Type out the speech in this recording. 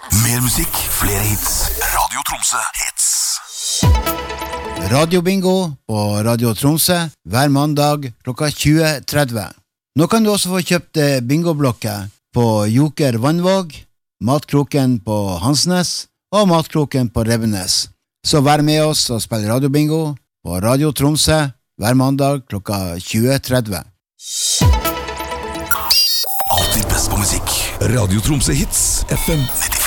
Mer musikk, flere hits. Radio Tromsø hits. Radio Bingo på Radio Tromsø hver mandag klokka 20:30. Nå kan du også få kjøpt bingoblokker på Joker Vannvåg, Matkroken på Hansnes og Matkroken på Revenes. Så vær med oss og spill Radio Bingo på Radio Tromsø hver mandag klokka 20:30. Alltid best på musikk. Radio Tromsø hits, FM 95.